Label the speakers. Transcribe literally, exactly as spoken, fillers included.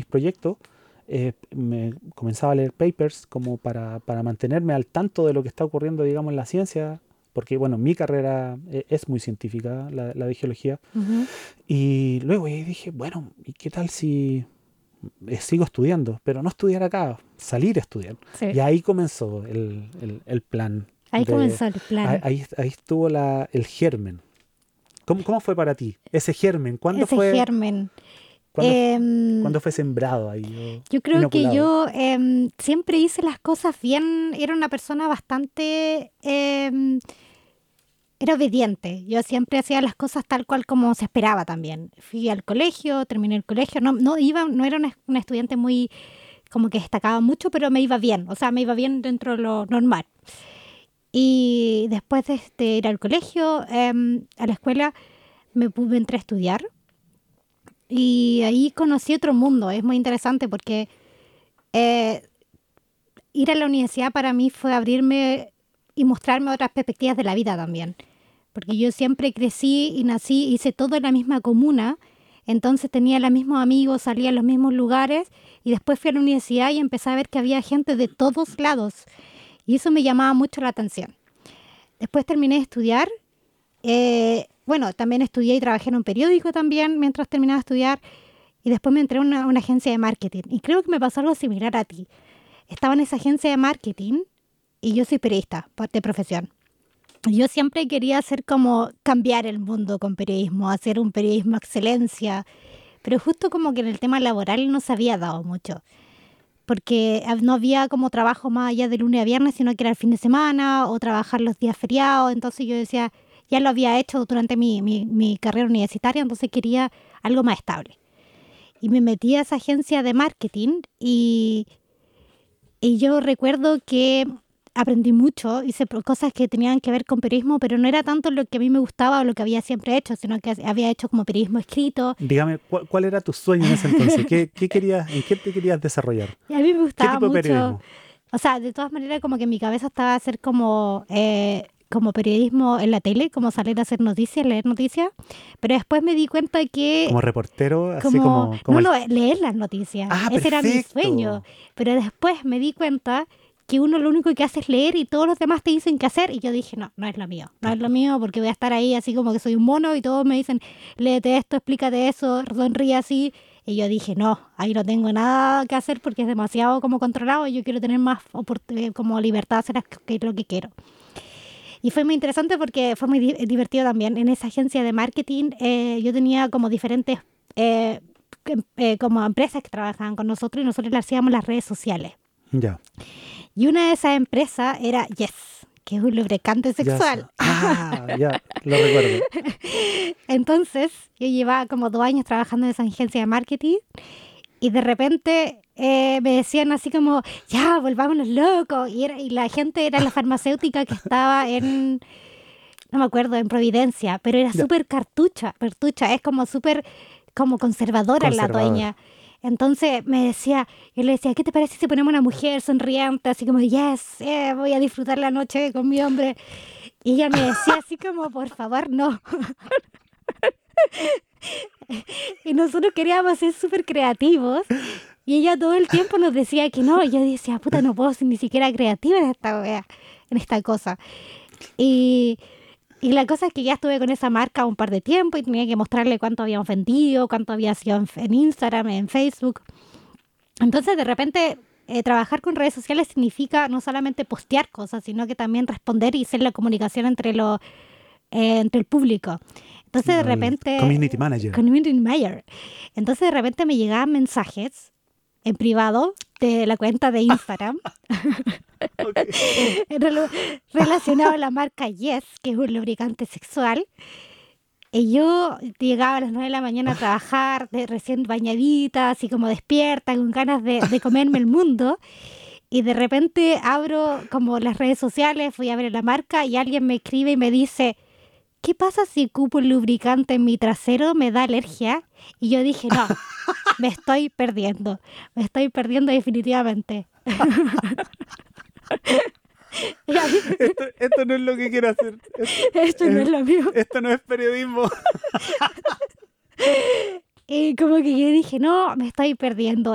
Speaker 1: proyectos, eh, me comenzaba a leer papers como para, para mantenerme al tanto de lo que está ocurriendo, digamos, en la ciencia, porque, bueno, mi carrera eh, es muy científica, la, la de geología.
Speaker 2: Ujú.
Speaker 1: Y luego eh, dije, bueno, ¿y qué tal si eh, sigo estudiando? Pero no estudiar acá, salir a estudiar.
Speaker 2: Sí,
Speaker 1: Y ahí comenzó el, el- el plan.
Speaker 2: ahí
Speaker 1: De,
Speaker 2: comenzó el
Speaker 1: ahí,
Speaker 2: plan.
Speaker 1: ahí ahí estuvo la, el germen. ¿Cómo, cómo fue para ti ese germen? ¿Cuándo
Speaker 2: Ese
Speaker 1: fue,
Speaker 2: germen.
Speaker 1: cuándo, fu-
Speaker 2: Em,
Speaker 1: cuándo fue sembrado ahí o
Speaker 2: yo creo que
Speaker 1: inoculado?
Speaker 2: yo em, siempre hice las cosas bien, era una persona bastante, em, era obediente. Yo siempre hacía las cosas tal cual como se esperaba también. Fui al colegio, terminé el colegio, no, no iba, no era una, una estudiante muy como que destacaba mucho, pero me iba bien, o sea, me iba bien dentro de lo normal. Y después de, de ir al colegio, em, a la escuela, me, pu- me entré a estudiar y ahí conocí otro mundo. Es muy interesante porque eh, ir a la universidad para mí fue abrirme y mostrarme otras perspectivas de la vida también. Porque yo siempre crecí y nací, hice todo en la misma comuna, entonces tenía los mismos amigos, salía a los mismos lugares y después fui a la universidad y empecé a ver que había gente de todos lados y eso me llamaba mucho la atención. Después terminé de estudiar. Eh, bueno, también estudié y trabajé en un periódico también mientras terminaba de estudiar y después me entré a una, una agencia de marketing y creo que me pasó algo similar a ti. Estaba en esa agencia de marketing y yo soy periodista por- de profesión. Yo siempre quería hacer como cambiar el mundo con periodismo, hacer un periodismo excelencia, pero justo como que en el tema laboral no se había dado mucho, porque hab- no había como trabajo más allá de lunes a viernes, sino que era el fin de semana o trabajar los días feriados, entonces yo decía, ya lo había hecho durante mi, mi, mi carrera universitaria, entonces quería algo más estable. Y me metí a esa agencia de marketing y y yo recuerdo que aprendí mucho, hice pro- cosas que tenían que ver con periodismo, pero no era tanto lo que a mí me gustaba o lo que había siempre hecho, sino que había hecho como periodismo escrito.
Speaker 1: Dígame, ¿cuál, cuál era tu sueño en ese entonces? ¿Qué, qué querías, en qué te querías desarrollar?
Speaker 2: Y a mí me
Speaker 1: ¿Qué
Speaker 2: gustaba
Speaker 1: tipo de
Speaker 2: mucho,
Speaker 1: periodismo?
Speaker 2: o sea, de todas maneras como que en mi cabeza estaba hacer como, eh, como periodismo en la tele, como salir a hacer noticias, leer noticias, pero después me di cuenta que
Speaker 1: Como reportero, así
Speaker 2: como,
Speaker 1: como, como
Speaker 2: no,
Speaker 1: el...
Speaker 2: no, leer las noticias,
Speaker 1: Ah,
Speaker 2: ese era mi sueño,
Speaker 1: perfecto.
Speaker 2: pero después me di cuenta que uno lo único que hace es leer y todos los demás te dicen qué hacer y yo dije, no, no es lo mío, no es lo mío porque voy a estar ahí así como que soy un mono y todos me dicen, léete esto, explícate eso, sonríe así y yo dije, no, ahí no tengo nada que hacer porque es demasiado como controlado y yo quiero tener más opor- eh, como libertad de hacer las que- lo que quiero. Y fue muy interesante porque fue muy di- divertido también. En esa agencia de marketing eh, yo tenía como diferentes eh, em- eh, como empresas que trabajaban con nosotros y nosotros le hacíamos las redes sociales.
Speaker 1: Ya,
Speaker 2: Y una de esas empresas era Yes, que es un lubricante
Speaker 1: ya.
Speaker 2: sexual.
Speaker 1: sa- Ah, ya, lo recuerdo.
Speaker 2: Entonces yo llevaba como dos años trabajando en esa agencia de marketing y de repente eh, me decían así como, ya, volvámonos locos. Y, era- y la gente era la farmacéutica que estaba en, no me acuerdo, en Providencia, pero era
Speaker 1: Ya,
Speaker 2: súper cartucha, cartucha, es como súper como conservadora la
Speaker 1: conservador.
Speaker 2: dueña. Entonces me decía, yo le decía, ¿qué te parece si ponemos una mujer sonriente? Así como, yes, eh, voy a disfrutar la noche con mi hombre. Y ella me decía así como, por favor, no. Y nosotros queríamos ser súper creativos. Y ella todo el tiempo nos decía que no. Y yo decía, puta, no puedo ser ni siquiera creativa en esta wea, en esta cosa. Y Y la cosa es que ya estuve con esa marca un par de tiempo y tenía que mostrarle cuánto habíamos vendido, cuánto había sido en, en Instagram, en Facebook. Entonces, de repente, eh, trabajar con redes sociales significa no solamente postear cosas, sino que también responder y ser la comunicación entre, lo, eh, entre el público. Entonces, de
Speaker 1: El community
Speaker 2: repente,
Speaker 1: manager.
Speaker 2: Community Manager. Entonces, de repente me llegaban mensajes en privado de la cuenta de Instagram
Speaker 1: Ok.
Speaker 2: relo- relacionado a la marca Yes, que es un lubricante sexual. Y yo llegaba a las nueve de la mañana a trabajar, de, recién bañadita, así como despierta, con ganas de, de comerme el mundo. Y de repente abro como las redes sociales, fui a ver la marca y alguien me escribe y me dice, ¿qué pasa si ocupo un lubricante en mi trasero? ¿Me da alergia? Y yo dije, no, me estoy perdiendo, me estoy perdiendo definitivamente. Y ahí,
Speaker 1: Esto, esto no es lo que quiero hacer. Esto,
Speaker 2: esto no es
Speaker 1: eh,
Speaker 2: lo mío.
Speaker 1: esto no es periodismo.
Speaker 2: Y como que yo dije, no, me estoy perdiendo.